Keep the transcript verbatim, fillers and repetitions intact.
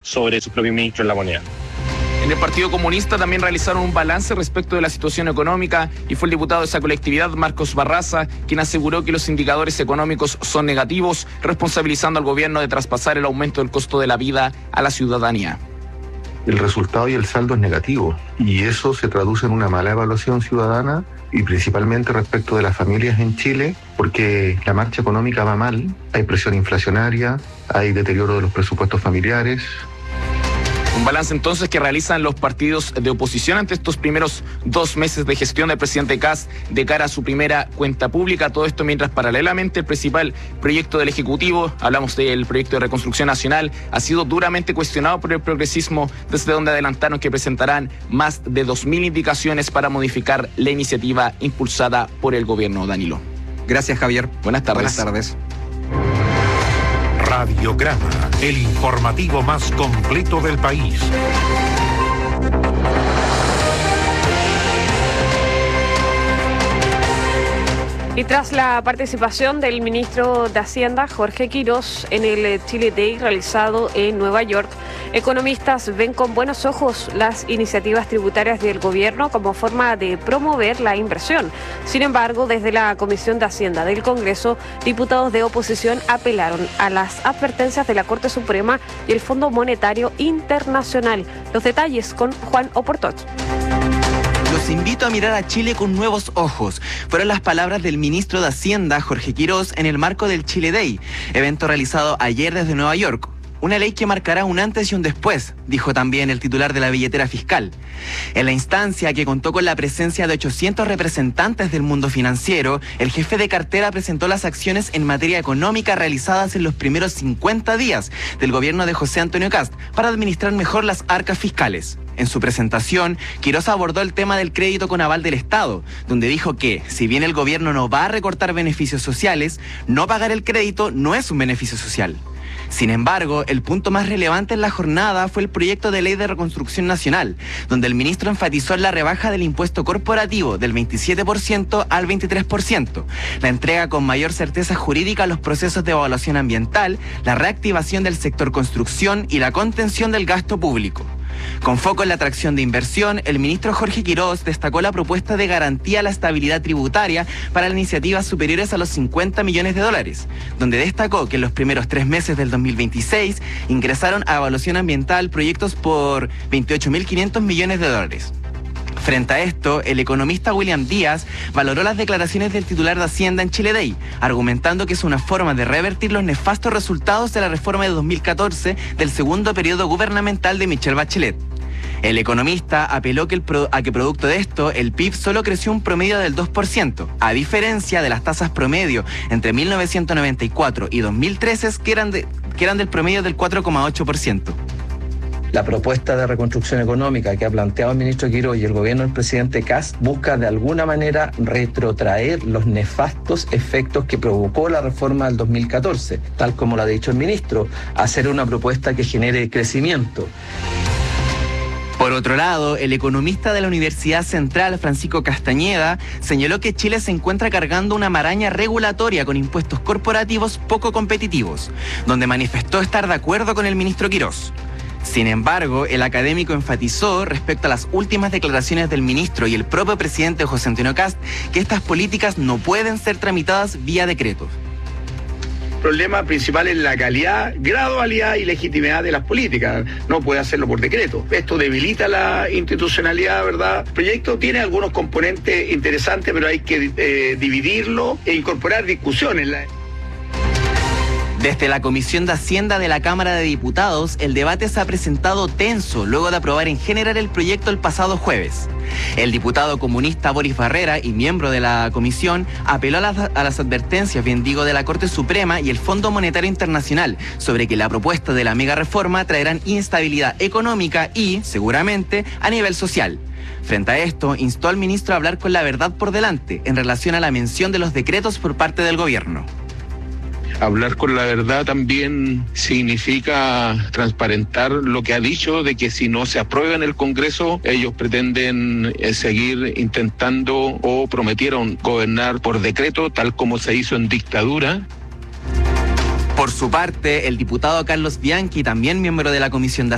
sobre sus propios ministros en la moneda. En el Partido Comunista también realizaron un balance respecto de la situación económica y fue el diputado de esa colectividad, Marcos Barraza, quien aseguró que los indicadores económicos son negativos, responsabilizando al gobierno de traspasar el aumento del costo de la vida a la ciudadanía. El resultado y el saldo es negativo y eso se traduce en una mala evaluación ciudadana y principalmente respecto de las familias en Chile, porque la marcha económica va mal, hay presión inflacionaria, hay deterioro de los presupuestos familiares. Un balance entonces que realizan los partidos de oposición ante estos primeros dos meses de gestión del presidente Kast de cara a su primera cuenta pública. Todo esto mientras paralelamente el principal proyecto del Ejecutivo, hablamos del proyecto de reconstrucción nacional, ha sido duramente cuestionado por el progresismo, desde donde adelantaron que presentarán más de dos mil indicaciones para modificar la iniciativa impulsada por el gobierno. Danilo. Gracias, Javier. Buenas tardes. Buenas tardes. Radiograma, el informativo más completo del país. Y tras la participación del ministro de Hacienda, Jorge Quiroz, en el Chile Day realizado en Nueva York, economistas ven con buenos ojos las iniciativas tributarias del gobierno como forma de promover la inversión. Sin embargo, desde la Comisión de Hacienda del Congreso, diputados de oposición apelaron a las advertencias de la Corte Suprema y el Fondo Monetario Internacional. Los detalles con Juan Oportot. Los invito a mirar a Chile con nuevos ojos. Fueron las palabras del ministro de Hacienda, Jorge Quiroz, en el marco del Chile Day, evento realizado ayer desde Nueva York. Una ley que marcará un antes y un después, dijo también el titular de la billetera fiscal. En la instancia, que contó con la presencia de ochocientos representantes del mundo financiero, el jefe de cartera presentó las acciones en materia económica realizadas en los primeros cincuenta días del gobierno de José Antonio Kast para administrar mejor las arcas fiscales. En su presentación, Quiroz abordó el tema del crédito con aval del Estado, donde dijo que, si bien el gobierno no va a recortar beneficios sociales, no pagar el crédito no es un beneficio social. Sin embargo, el punto más relevante en la jornada fue el proyecto de ley de reconstrucción nacional, donde el ministro enfatizó en la rebaja del impuesto corporativo del veintisiete por ciento al veintitrés por ciento, la entrega con mayor certeza jurídica a los procesos de evaluación ambiental, la reactivación del sector construcción y la contención del gasto público. Con foco en la atracción de inversión, el ministro Jorge Quiroz destacó la propuesta de garantía a la estabilidad tributaria para iniciativas superiores a los cincuenta millones de dólares, donde destacó que en los primeros tres meses del dos mil veintiséis ingresaron a evaluación ambiental proyectos por veintiocho mil quinientos millones de dólares. Frente a esto, el economista William Díaz valoró las declaraciones del titular de Hacienda en Chile Day, argumentando que es una forma de revertir los nefastos resultados de la reforma de dos mil catorce del segundo periodo gubernamental de Michelle Bachelet. El economista apeló que el pro, a que producto de esto, el P I B solo creció un promedio del dos por ciento, a diferencia de las tasas promedio entre mil novecientos noventa y cuatro y dos mil trece, que eran, de, que eran del promedio del cuatro coma ocho por ciento. La propuesta de reconstrucción económica que ha planteado el ministro Quiroz y el gobierno del presidente Kast busca de alguna manera retrotraer los nefastos efectos que provocó la reforma del dos mil catorce, tal como lo ha dicho el ministro, hacer una propuesta que genere crecimiento. Por otro lado, el economista de la Universidad Central, Francisco Castañeda, señaló que Chile se encuentra cargando una maraña regulatoria con impuestos corporativos poco competitivos, donde manifestó estar de acuerdo con el ministro Quiroz. Sin embargo, el académico enfatizó respecto a las últimas declaraciones del ministro y el propio presidente José Antonio Kast que estas políticas no pueden ser tramitadas vía decreto. El problema principal es la calidad, gradualidad y legitimidad de las políticas. No puede hacerlo por decreto. Esto debilita la institucionalidad, ¿verdad? El proyecto tiene algunos componentes interesantes, pero hay que eh, dividirlo e incorporar discusiones. Desde la Comisión de Hacienda de la Cámara de Diputados, el debate se ha presentado tenso luego de aprobar en general el proyecto el pasado jueves. El diputado comunista Boris Barrera y miembro de la comisión apeló a las, a las advertencias, bien digo, de la Corte Suprema y el Fondo Monetario Internacional sobre que la propuesta de la mega reforma traerán inestabilidad económica y, seguramente, a nivel social. Frente a esto, instó al ministro a hablar con la verdad por delante en relación a la mención de los decretos por parte del gobierno. Hablar con la verdad también significa transparentar lo que ha dicho de que si no se aprueba en el Congreso, ellos pretenden eh, seguir intentando o prometieron gobernar por decreto, tal como se hizo en dictadura. Por su parte, el diputado Carlos Bianchi, también miembro de la Comisión de